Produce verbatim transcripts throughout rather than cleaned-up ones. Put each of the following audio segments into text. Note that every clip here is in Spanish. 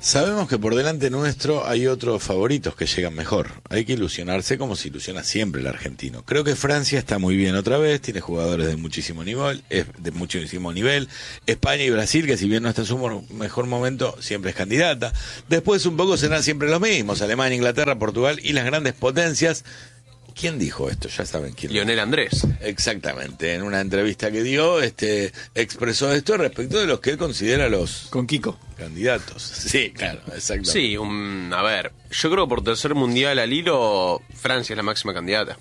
Sabemos que por delante nuestro hay otros favoritos que llegan mejor. Hay que ilusionarse como se ilusiona siempre el argentino. Creo que Francia está muy bien otra vez, tiene jugadores de muchísimo nivel, es de muchísimo nivel. España y Brasil, que si bien no está en su mejor momento, siempre es candidata. Después un poco serán siempre los mismos, Alemania, Inglaterra, Portugal y las grandes potencias. ¿Quién dijo esto? Ya saben quién. Lionel Andrés. Exactamente, en una entrevista que dio, este, expresó esto respecto de los que él considera los... Con Kiko. Candidatos. Sí, claro, exactamente. Sí, un, a ver, yo creo que por tercer mundial al hilo, Francia es la máxima candidata.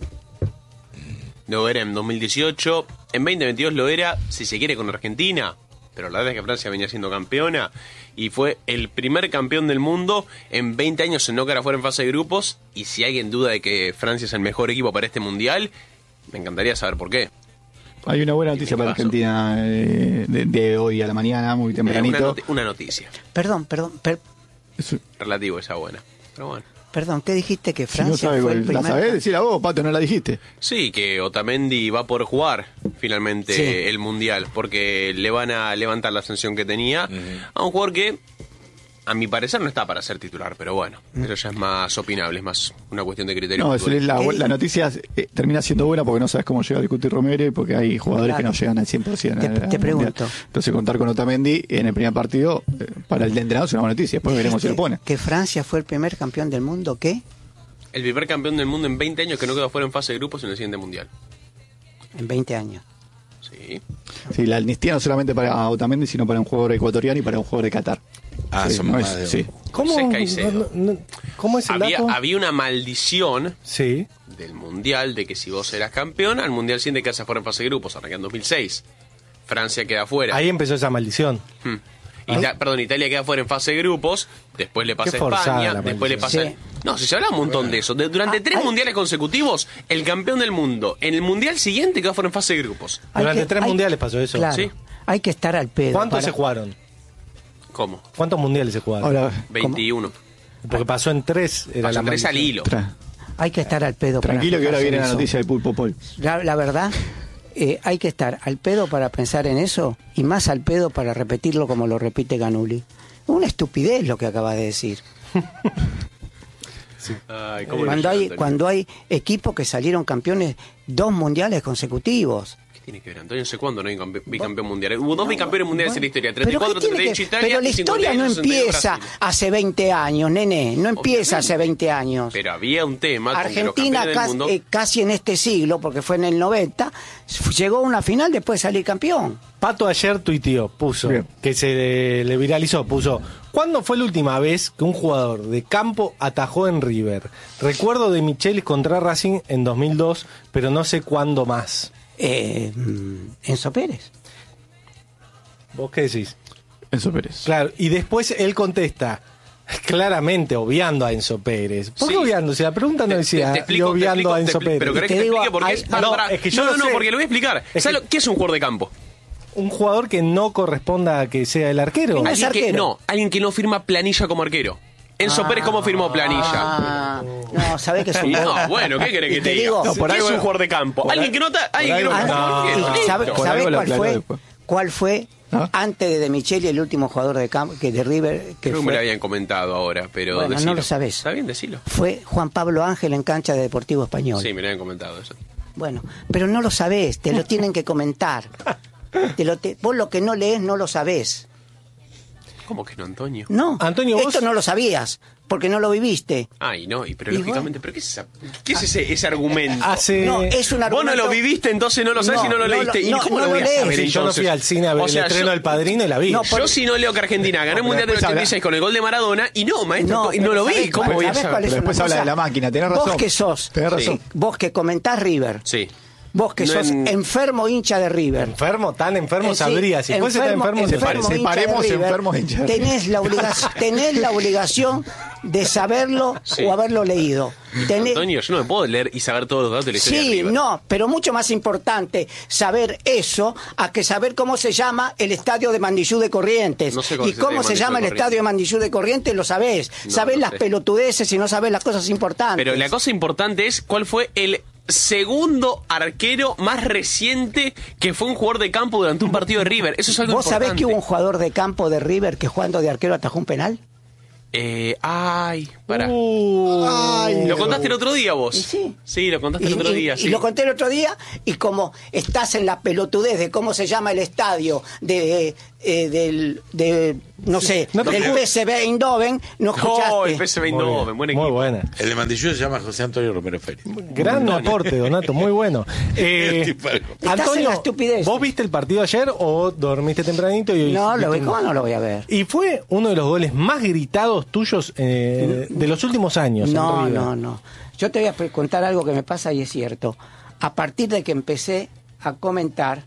Lo era en dos mil dieciocho, en veinte veintidós lo era, si se quiere, con Argentina, pero la verdad es que Francia venía siendo campeona y fue el primer campeón del mundo en veinte años en no quedar afuera en fase de grupos. Y si alguien duda de que Francia es el mejor equipo para este mundial, me encantaría saber por qué. Hay una buena noticia para Argentina eh, de, de hoy a la mañana, muy tempranito. Una, noti- una noticia. Perdón, perdón, per- relativo esa buena, pero bueno. Perdón, ¿qué dijiste? Que Francia si no sabe, fue el ¿la primer... sabés? Decila vos, Pato, no la dijiste. Sí, que Otamendi va a poder jugar finalmente Sí. el mundial, porque le van a levantar la sanción que tenía uh-huh. a un jugador que, a mi parecer, no está para ser titular, pero bueno, uh-huh. eso ya es más opinable, es más una cuestión de criterio. No, es la, la noticia eh, termina siendo buena porque no sabes cómo llega a discutir Romero, porque hay jugadores claro. que no llegan al cien por ciento. Te, a, a te pregunto. Mundial. Entonces, contar con Otamendi en el primer partido, eh, para el entrenador es una buena noticia, después veremos si lo pone. ¿Que Francia fue el primer campeón del mundo? ¿Qué? El primer campeón del mundo en veinte años que no quedó fuera en fase de grupos en el siguiente mundial. En veinte años. Sí. Sí, la amnistía no solamente para Otamendi, sino para un jugador ecuatoriano y para un jugador de Qatar. Ah, sí, son no más es, de... sí. ¿Cómo, no, no, ¿Cómo es el había, dato? había una maldición sí. del mundial de que si vos eras campeón, al mundial siguiente quedas fuera en fase de grupos, arranca en dos mil seis. Francia queda fuera. Ahí empezó esa maldición. Hmm. Ita- perdón, Italia queda fuera en fase de grupos, después le pasa a España, después le pasa... Sí. No, si se habla un montón de eso. De- durante Ah, tres hay... mundiales consecutivos, el campeón del mundo, en el mundial siguiente quedó fuera en fase de grupos. Durante que, tres hay... mundiales pasó eso. Claro, ¿sí? Hay que estar al pedo. ¿Cuántos para... se jugaron? ¿Cómo? ¿Cuántos mundiales se jugaron? Ahora, veintiuno. Porque pasó en tres. Era Pasó la tres al hilo. tra- Hay que estar al pedo. tranquilo para que ahora viene la eso. noticia del Pulpo Paul. La, la verdad, eh, hay que estar al pedo para pensar en eso y más al pedo para repetirlo como lo repite Ganuli. Una estupidez lo que acaba de decir. Sí. Ay, ¿cómo Cuando lo hay, Antonio? cuando hay equipos que salieron campeones dos mundiales consecutivos. ¿Qué tiene que ver, Antonio? No sé cuándo no hay campe- bicampeón mundial. Hubo dos bicampeones mundiales en la historia. Pero, treinta y cuatro, ¿qué tiene treinta y ocho que- Italia pero la y historia no cincuenta y uno, sesenta y dos empieza Brasil. hace veinte años, nene. No empieza Obviamente. hace veinte años. Pero había un tema con que los Argentina campeones del casi, mundo... eh, casi en este siglo, porque fue en el noventa, llegó a una final después de salir campeón. Pato ayer tuiteó, puso, Bien. que se le, le viralizó, puso, ¿cuándo fue la última vez que un jugador de campo atajó en River? Recuerdo de Michelis contra Racing en dos mil dos, pero no sé cuándo más. Eh, Enzo Pérez. ¿Vos qué decís? Enzo Pérez. Claro, y después él contesta, claramente obviando a Enzo Pérez. ¿Por qué Sí. obviando? Si la pregunta no Te- decía te- te y explico, te obviando explico, a te Enzo expli- Pérez. Pero querés Te que te digo, explique por qué hay- es... Para, no, para. es que yo no, no no, sé. porque lo voy a explicar. Es ¿Sabes que- lo- ¿Qué es un jugador de campo? Un jugador que no corresponda a que sea el arquero. No es Alguien que, arquero. no, alguien que no firma planilla como arquero. Enzo Pérez, ¿cómo firmó planilla? Ah, no, ¿sabés que es un... No, bueno, ¿qué querés Y que te, te diga? digo- No, por ¿Qué algo- es un jugador de campo? por Alguien ahí- que no está... Alguien que no algo- está como Ah, arquero, ¿y listo. sabe, Por sabe algo lo cuál aclaró fue? después. ¿Cuál fue ¿Ah? antes de De Micheli el último jugador de campo que de River que Creo que me fue? lo habían comentado ahora, pero Bueno, no decilo. lo sabés. Está bien, decilo. Fue Juan Pablo Ángel en cancha de Deportivo Español. Sí, me lo habían comentado eso. Bueno, pero no lo sabés, te lo tienen que comentar. Te lo te- vos lo que no lees no lo sabés. ¿Cómo que no, Antonio? No, Antonio, vos- esto no lo sabías, porque no lo viviste. Ay, no, y pero Y lógicamente, ¿pero qué es, esa- qué es ese, ese argumento? Hace... No, es un Vos no argumento... lo viviste, entonces no lo sabes No, y no lo no leíste. lo- ¿Y no, cómo no lo voy lo a lees. saber Sí, yo no entonces? fui al cine a ver O sea, el estreno yo- del Padrino y la vi. No, Yo sí no leo que Argentina ganó el pero Mundial del después habla- ochenta y seis con el gol de Maradona y no, maestro, No, y no pero lo vi. ¿sabés ¿Cómo cuál- voy a sabés saber? cuál es Pero una después habla cosa? de la máquina, tenés razón. Vos que sos, Tenés Sí. razón. vos que comentás River, Sí. vos que No sos en- enfermo hincha de River. Enfermo, tan enfermo Eh, sí, sabría. Si fuese tan enfermo, se enfermo. parece. Separemos hincha de River, enfermos hincha de River. tenés la obligación, tenés la obligación de saberlo Sí. o haberlo leído. Tenés- Antonio, yo no me puedo leer y saber todos los datos de la historia de Sí, River. no, pero mucho más importante saber eso a que saber cómo se llama el estadio de Mandillú de Corrientes. No sé cómo y se cómo llama se el llama el estadio de estadio de Mandillú de Corrientes, lo sabés. No, sabés no las sé. pelotudeces y no sabés las cosas importantes. Pero la cosa importante es cuál fue el segundo arquero más reciente que fue un jugador de campo durante un partido de River. Eso es algo ¿Vos importante. sabés que hubo un jugador de campo de River que jugando de arquero atajó un penal? Eh, ay, pará. Uh, Ay, Lo contaste el otro día vos. Y sí. Sí, lo contaste Y, el otro y- día, y sí. lo conté el otro día, y como estás en la pelotudez de cómo se llama el estadio de, eh, del, de, no sé, No te del preocupes. P S V Eindhoven, no escuchaste. Oh, el P S V muy Eindhoven, bien, buen muy equipo. buena. El de Mandillú se llama José Antonio Romero Feria. Gran aporte, Donato, muy bueno. Eh, Tipo algo. Estás en Antonio, la estupidez. ¿vos viste el partido ayer o dormiste tempranito? Y No, lo viste vi, un- ¿cómo no lo voy a ver? Y fue uno de los goles más gritados tuyos eh, de los últimos años. en No, River. no, no. Yo te voy a pre- contar algo que me pasa y es cierto. A partir de que empecé a comentar,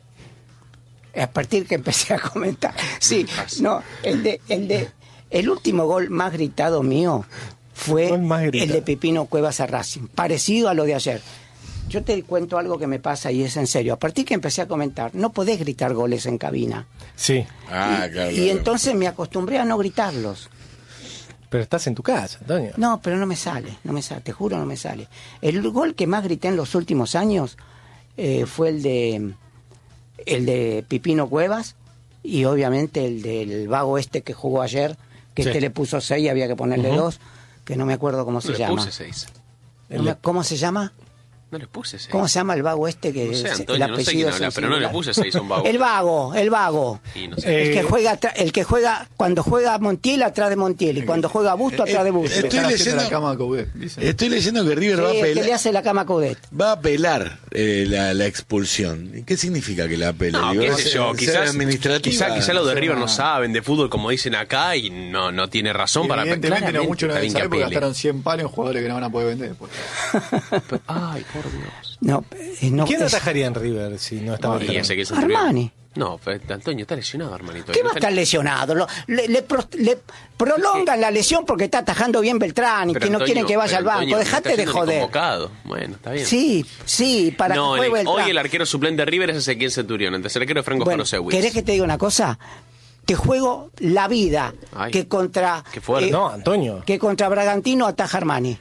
a partir que empecé a comentar, sí, no, el de, el de, el último gol más gritado mío fue Gol más gritado. el de Pipino Cuevas a Racing, parecido a lo de ayer. Yo te cuento algo que me pasa y es en serio. A partir que empecé a comentar, no podés gritar goles en cabina. Sí, Ah, claro. Y claro. entonces me acostumbré a no gritarlos. pero estás en tu casa, Antonio. No, pero no me sale, no me sale, te juro no me sale. El gol que más grité en los últimos años eh, fue el de el de Pipino Cuevas y obviamente el del vago este que jugó ayer, que Sí. este le puso seis y había que ponerle Ujú. dos, que no me acuerdo cómo No se le llama. puse seis. No me- ¿Cómo se llama? No le puse seis. ¿Cómo se llama el vago este que No sé, es- Antonio, el no sé apellido quién habla, es pero no le singular? puse seis a un vago. El vago, el vago. Y no sé. Eh, El que juega atra- el que juega cuando juega Montiel atrás de Montiel y cuando juega Busto atrás de Busto. Estoy Están haciendo leyendo- la cama a Coudet, dice. Estoy leyendo que River Sí, va, a el que le apelar, hace la cama a Coudet. va a apelar eh, la, la expulsión. ¿Y ¿Qué significa que la apele? No, Digo, qué ¿va a sé ser- yo, ser quizás, administrativa? quizás, quizás los de ser River no una- saben de fútbol como dicen acá y no, no tiene razón para Evidentemente no claramente mucho no está deben bien que saber porque apele. gastaron cien palos en jugadores que no van a poder vender después. Pero- Ay, por Dios. No, eh, no, ¿Quién es- atajaría en River si no estaba Y River? ese que es un Armani. tremendo. No, pero Antonio está lesionado, hermanito. ¿Qué No va a estar lesionado? Lo- le, le pro- le prolongan la lesión porque está atajando bien Beltrán y Pero que no Antonio- quieren que vaya pero al banco. Antonio, no Dejate está de siendo ni joder. convocado. Bueno, está bien. Sí, sí, para no, que juegue el- Beltrán. hoy el arquero suplente de River es Ezequiel Centurión, el tercer arquero es Franco Bueno, Jarosewicz. ¿querés que te diga una cosa? Te juego la vida Ay, que contra qué fuerte. eh, No, Antonio. que contra Bragantino ataja Armani.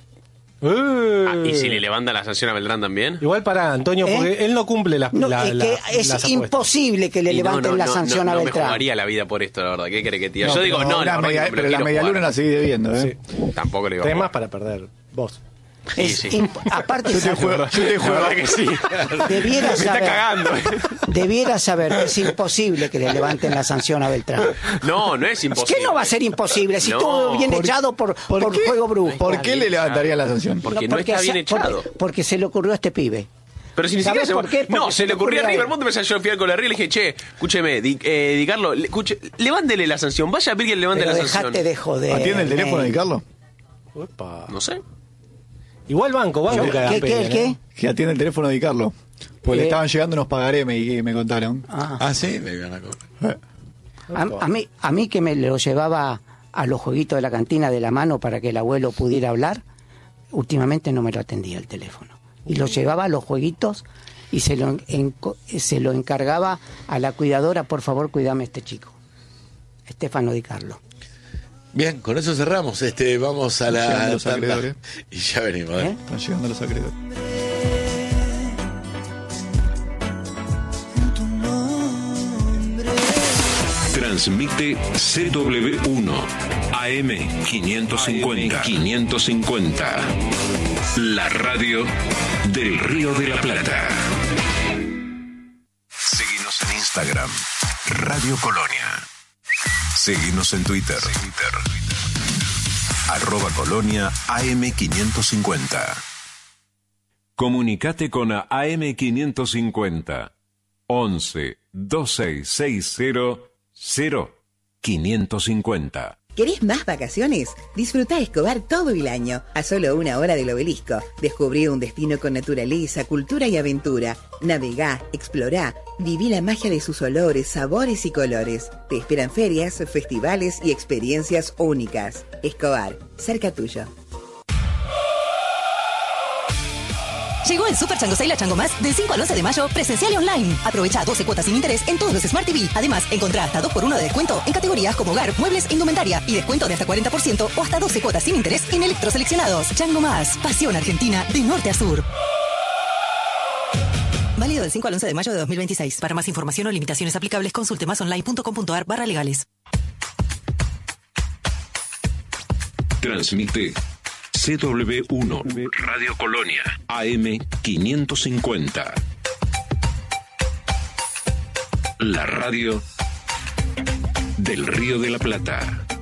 Eh. Ah, ¿y si le levanta la sanción a Beltrán también? Igual para Antonio, ¿Eh? porque él no cumple las No, la- es la- que las es apuestas. imposible que le Y no, levanten no, la no, sanción no, a no me Beltrán. jugaría la vida por esto, la verdad. ¿Qué querés que te diga? No, Yo digo, pero no, la la verdad media- que me lo pero la quiero media jugar. luna la seguís debiendo, ¿eh? Sí. Tampoco le iba a Temas jugar. para perder. Vos. Es Sí, sí. imp- aparte, Yo te juego, yo te La juego. verdad que sí. debiera Me está saber, cagando. debiera saber que es imposible que le levanten la sanción a Beltrán. No, no es imposible. ¿Qué no va a ser imposible si No. estuvo bien ¿Por- echado por, por, qué? juego brusco? ¿Por qué le levantaría la sanción? Porque no está se- bien echado. Porque, porque se le ocurrió a este pibe. Pero si ni ¿Sabes siquiera se... por qué? No, Porque se le ocurrió a a River. él. Vos te pensás yo fui con la River y le dije, che, escúcheme, di, eh, Di Carlo, le- escuche, levántele la sanción. Vaya a pedir que le levante Pero la dejate sanción. de joder. ¿Atiende el teléfono men. de Carlos? Uepa. No sé. Igual banco, banco Yo- que hagan ¿Qué, qué, pena, el qué? ¿no? Que atiende el teléfono de Carlos. Pues Eh. le estaban llegando unos pagaré, me, me contaron. Ah. Ah, sí, le iban a cobrar. A, a mí, a mí que me lo llevaba a los jueguitos de la cantina de la mano para que el abuelo pudiera hablar, últimamente no me lo atendía el teléfono. Y lo llevaba a los jueguitos y se lo, enco- se lo encargaba a la cuidadora, por favor, cuídame a este chico. Estefano Di Carlo. Bien, con eso cerramos. Este, vamos a Llegan la los tanda. acreedores. Y ya venimos. ¿eh? ¿Eh? Están llegando los acreedores. Transmite C W uno A M quinientos cincuenta. quinientos cincuenta. La radio del Río de la Plata. Seguinos en Instagram, Radio Colonia. Seguinos en Twitter, arroba Colonia A M quinientos cincuenta. Comunicate con A M quinientos cincuenta. once veintiséis sesenta cero quinientos cincuenta. ¿Querés más vacaciones? Disfruta Escobar todo el año, a solo una hora del obelisco. Descubrí un destino con naturaleza, cultura y aventura. Navegá, explorá, viví la magia de sus olores, sabores y colores. Te esperan ferias, festivales y experiencias únicas. Escobar, cerca tuyo. Llegó el Super Chango Sale a Chango Más del cinco al once de mayo, presencial y online. Aprovecha doce cuotas sin interés en todos los Smart T V. Además, encontrá hasta dos por uno de descuento en categorías como hogar, muebles e indumentaria. Y descuento de hasta cuarenta por ciento o hasta doce cuotas sin interés en electroseleccionados. Chango Más, pasión argentina de norte a sur. Válido del cinco al once de mayo de dos mil veintiséis. Para más información o limitaciones aplicables, consulte más online punto com punto ar barra legales. Transmite C W uno, Radio Colonia, A M quinientos cincuenta. La radio del Río de la Plata.